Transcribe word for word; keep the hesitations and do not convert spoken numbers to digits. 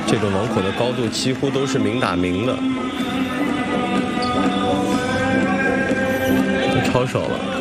这种网口的高度几乎都是明打明的，都抄手了。